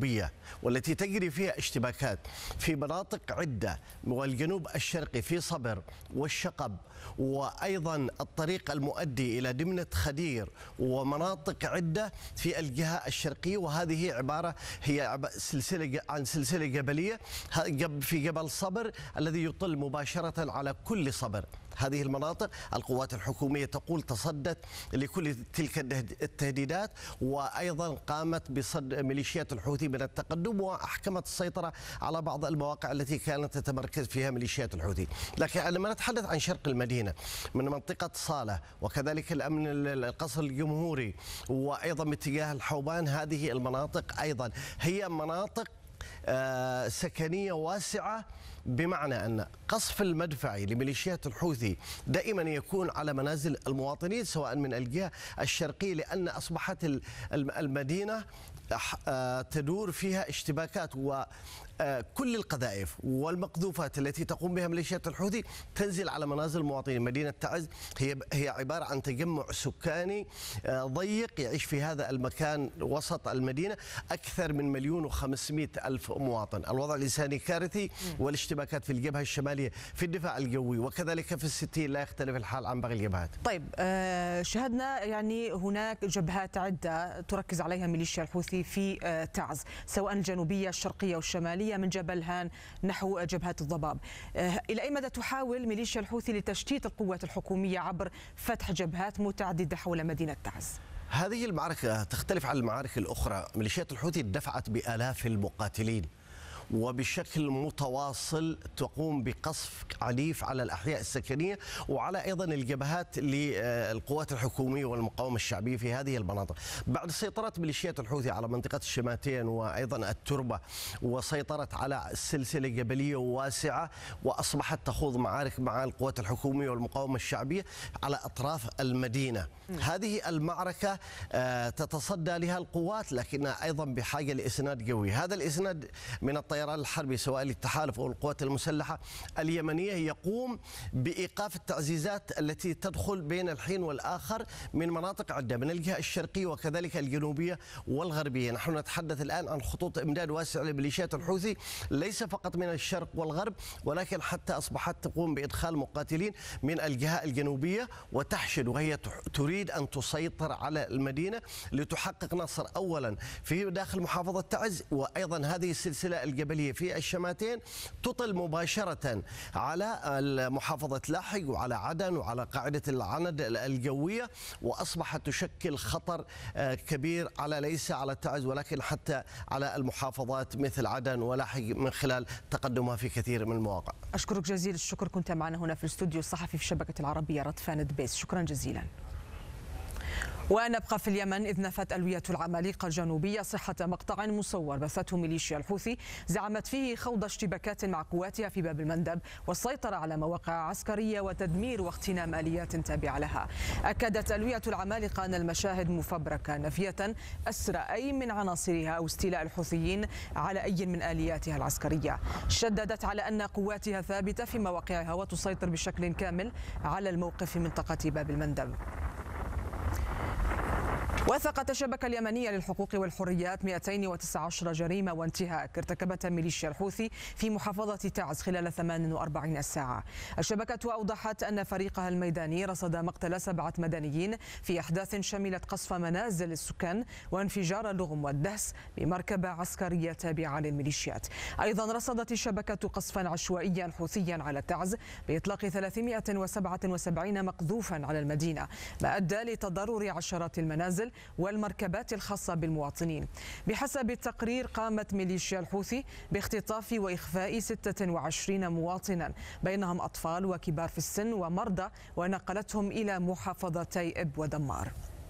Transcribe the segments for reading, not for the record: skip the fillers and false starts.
الجنوبية والتي تجري فيها اشتباكات في مناطق عدة، والجنوب الشرقي في صبر والشقب، وأيضا الطريق المؤدي إلى دمنة خدير، ومناطق عدة في الجهة الشرقية. وهذه عبارة هي سلسلة جبلية في جبل صبر الذي يطل مباشرة على كل صبر. هذه المناطق القوات الحكومية تقول تصدت لكل تلك التهديدات، وأيضا قامت بصد ميليشيات الحوثي من التقدم، وأحكمت السيطرة على بعض المواقع التي كانت تتمركز فيها ميليشيات الحوثي. لكن لما نتحدث عن شرق المدينة من منطقة صالة، وكذلك الأمن القصر الجمهوري، وأيضا باتجاه الحوبان، هذه المناطق أيضا هي مناطق سكنية واسعة، بمعنى أن قصف المدفعي لميليشيات الحوثي دائما يكون على منازل المواطنين سواء من الجهة الشرقية، لأن أصبحت المدينة تدور فيها اشتباكات، وكل القذائف والمقذوفات التي تقوم بها ميليشيات الحوثي تنزل على منازل المواطنين. مدينة تعز هي عبارة عن تجمع سكاني ضيق يعيش في هذا المكان وسط المدينة أكثر من 1,500,000 مواطن. الوضع الإنساني كارثي، والاشتباكات في الجبهة الشمالية في الدفاع الجوي وكذلك في الستين لا يختلف الحال عن باقي الجبهات. طيب، شاهدنا يعني هناك جبهات عدة تركز عليها ميليشيا الحوثي في تعز، سواء الجنوبية الشرقية والشمالية من جبل هان نحو جبهة الضباب. إلى أي مدى تحاول ميليشيا الحوثي لتشتيت القوات الحكومية عبر فتح جبهات متعددة حول مدينة تعز؟ هذه المعركة تختلف عن المعارك الأخرى. ميليشيات الحوثي دفعت بآلاف المقاتلين، وبشكل متواصل تقوم بقصف عنيف على الأحياء السكنية وعلى أيضا الجبهات للقوات الحكومية والمقاومة الشعبية في هذه المناطق. بعد سيطرة ميليشيات الحوثي على منطقة الشماتين وأيضا التربة، وسيطرت على سلسلة جبلية واسعة، وأصبحت تخوض معارك مع القوات الحكومية والمقاومة الشعبية على أطراف المدينة. هذه المعركة تتصدى لها القوات، لكنها أيضا بحاجة لإسناد قوي. هذا الإسناد من الطيران الحربي سواء للتحالف أو القوات المسلحة اليمنية يقوم بإيقاف التعزيزات التي تدخل بين الحين والآخر من مناطق عدة من الجهة الشرقية وكذلك الجنوبية والغربية. نحن نتحدث الآن عن خطوط إمداد واسعة لميليشيات الحوثي، ليس فقط من الشرق والغرب، ولكن حتى أصبحت تقوم بإدخال مقاتلين من الجهة الجنوبية وتحشد، وهي تريد أن تسيطر على المدينة لتحقق نصر أولا في داخل محافظة تعز، وأيضا هذه السلسلة الجبلية في الشماتين تطل مباشرة على محافظة لاحق وعلى عدن وعلى قاعدة العند الجوية، وأصبحت تشكل خطر كبير ليس على تعز ولكن حتى على المحافظات مثل عدن ولاحق من خلال تقدمها في كثير من المواقع. أشكرك جزيل الشكر، كنت معنا هنا في الاستوديو الصحفي في شبكة العربية رطفان دبيس، شكرا جزيلا. ونبقى في اليمن، إذ نفت ألوية العمالقة الجنوبية صحة مقطع مصور بثته ميليشيا الحوثي زعمت فيه خوض اشتباكات مع قواتها في باب المندب والسيطرة على مواقع عسكرية وتدمير واغتنام آليات تابعة لها. أكدت ألوية العمالقة أن المشاهد مفبركة نفية أسر أي من عناصرها أو استيلاء الحوثيين على أي من آلياتها العسكرية. شددت على أن قواتها ثابتة في مواقعها وتسيطر بشكل كامل على الموقف في منطقة باب المندب. وثقت الشبكة اليمنية للحقوق والحريات 219 جريمة وانتهاك ارتكبتها ميليشيا الحوثي في محافظة تعز خلال 48 ساعة. الشبكة أوضحت أن فريقها الميداني رصد مقتل 7 مدنيين في أحداث شملت قصف منازل السكان وانفجار اللغم والدهس بمركبة عسكرية تابعة للميليشيات. أيضا رصدت الشبكة قصفا عشوائيا حوثيا على تعز بإطلاق 377 مقذوفا على المدينة، ما أدى لتضرر عشرات المنازل والمركبات الخاصة بالمواطنين. بحسب التقرير قامت ميليشيا الحوثي باختطاف وإخفاء 26 مواطنا بينهم أطفال وكبار في السن ومرضى، ونقلتهم إلى محافظتي إب ودمار.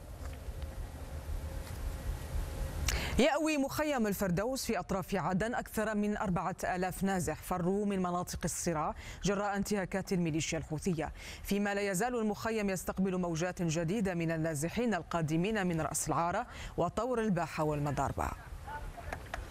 يأوي مخيم الفردوس في أطراف عدن أكثر من 4000 نازح فروا من مناطق الصراع جراء انتهاكات الميليشيا الحوثية، فيما لا يزال المخيم يستقبل موجات جديدة من النازحين القادمين من رأس العارة وطور الباحة والمضاربة.